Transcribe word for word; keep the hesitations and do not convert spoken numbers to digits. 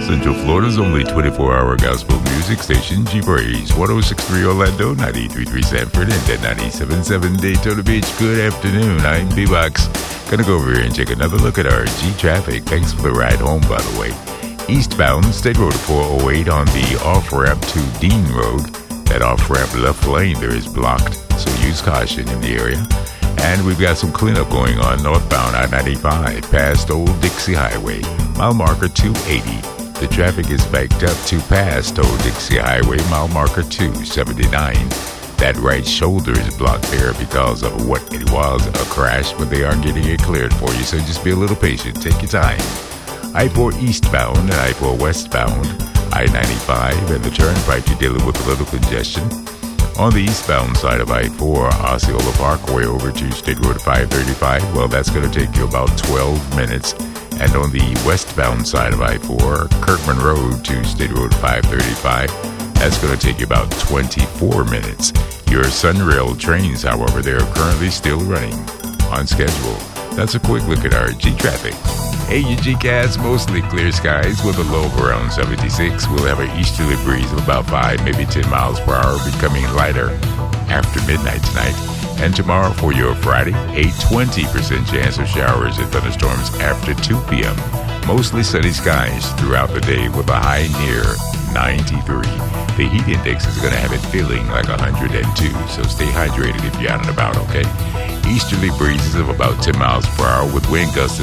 Central Florida's only twenty-four hour gospel music station, G-Praise, one oh six point three Orlando, ninety-three point three Sanford, and ninety-seven point seven Daytona Beach. Good afternoon, I'm B-Box. Gonna go over here and take another look at our G-Traffic. Thanks for the ride home, by the way. Eastbound, State Road four oh eight on the off-ramp to Dean Road. That off-ramp left lane there is blocked, so use caution in the area. And we've got some cleanup going on northbound I ninety-five past Old Dixie Highway, mile marker two eighty. The traffic is backed up to past Old Dixie Highway, mile marker two seventy-nine. That right shoulder is blocked there because of what it was, a crash, but they are getting it cleared for you, so just be a little patient. Take your time. I four eastbound and I four westbound, I ninety-five, and the turnpike, you're dealing with a little congestion. On the eastbound side of I four, Osceola Parkway over to State Road five thirty-five, well, that's going to take you about twelve minutes. And on the westbound side of I four, Kirkman Road to State Road five thirty-five, that's going to take you about twenty-four minutes. Your Sunrail trains, however, they are currently still running on schedule. That's a quick look at our G-Traffic. Hey, you G-Cats, mostly clear skies with a low of around seventy-six. We'll have an easterly breeze of about five, maybe ten miles per hour, becoming lighter after midnight tonight. And tomorrow for your Friday, a twenty percent chance of showers and thunderstorms after two p.m. Mostly sunny skies throughout the day with a high near ninety-three. The heat index is going to have it feeling like one hundred two, so stay hydrated if you're out and about, okay? Easterly breezes of about ten miles per hour with wind gusts